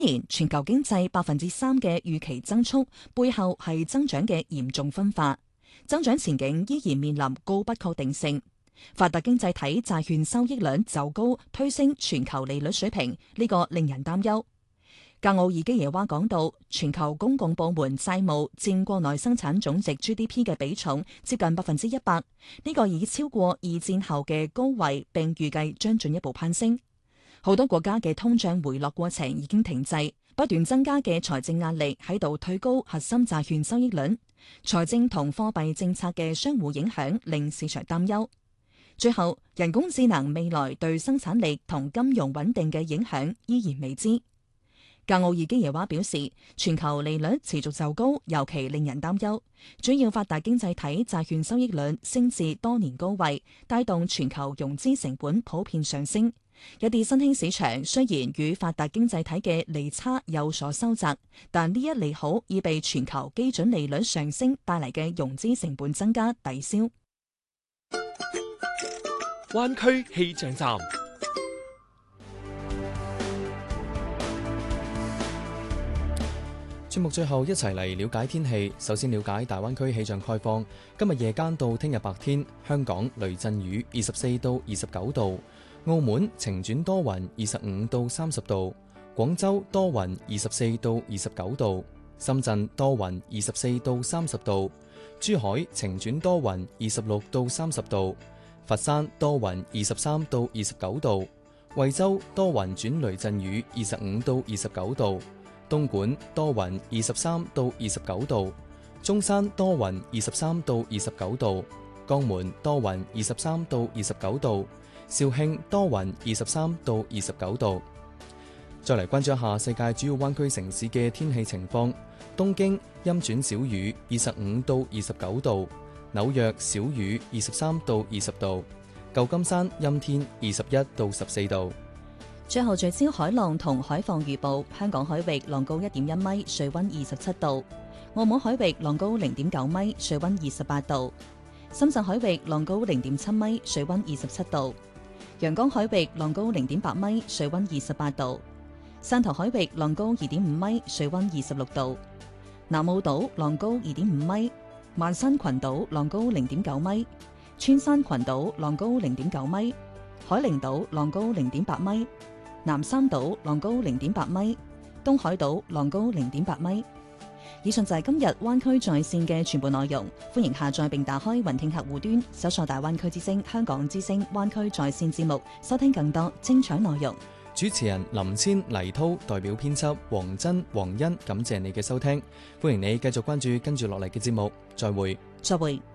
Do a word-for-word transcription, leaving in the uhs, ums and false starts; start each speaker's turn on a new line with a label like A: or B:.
A: 年全球經濟百分之三嘅預期增速，背後係增長嘅嚴重分化，增長前景依然面臨高不確定性。發達經濟體債券收益率走高，推升全球利率水平，呢個令人擔憂。格奧爾基耶娃講到，全球公共部門債務佔國內生產總值 G D P 嘅比重接近百分之一百，呢個已超過二戰後嘅高位，並預計將進一步攀升。好多國家嘅通脹回落過程已經停滯，不斷增加嘅財政壓力喺度推高核心債券收益率，財政同貨幣政策嘅相互影響令市場擔憂。最後，人工智能未來對生產力同金融穩定嘅影響依然未知。格奧爾基耶娃表示，全球利率持續走高，尤其令人擔憂。主要發達經濟體債券收益率升至多年高位，帶動全球融資成本普遍上升。一啲新興市場雖然與發達經濟體嘅利差有所收窄，但呢一利好已被全球基準利率上升帶嚟嘅融資成本增加抵消。
B: 灣區氣象站。
C: 節目最後一齊嚟了解天氣。首先了解大灣區氣象概況。今日夜間到聽日白天，香港雷陣雨二十四到二十九度，澳門晴轉多雲二十五到三十度，廣州多雲二十四到二十九度，深圳多雲二十四到三十度，珠海晴轉多雲二十六到三十度，佛山多雲二十三到二十九度，惠州多雲轉雷陣雨二十五到二十九度，東莞多雲二十三到二十九度，中山多雲二十三到二十九度，江門多雲二十三到二十九度，肇慶多雲二十三到二十九度。再嚟關注一下世界主要灣區城市嘅天氣情況。東京陰轉小雨二十五到二十九度，紐約小雨二十三到二十度，舊金山陰天二十一到十四度。
A: 最後聚焦海浪同海況預報，香港海域浪高一點一米，水溫二十七度；澳門海域浪高零點九米，水溫二十八度；深圳海域浪高零點七米，水溫二十七度；陽江海域浪高零點八米，水溫二十八度；汕頭海域浪高二點五米，水溫二十六度；南澳島浪高二點五米，萬山群島浪高零點九米，穿山群島浪高零點九米，海陵島浪高零點八米。南三島浪高零點八米，東海島浪高零點八米。以上就係今日灣區在線嘅全部內容，歡迎下載並打開雲聽客戶端，搜索大灣區之聲、香港之聲灣區在線節目，收聽更多精彩內容。
C: 主持人林千、黎濤代表編輯黃真、黃欣，感謝你嘅收聽，歡迎你繼續關注跟住落嚟嘅節目，再會。
A: 再會。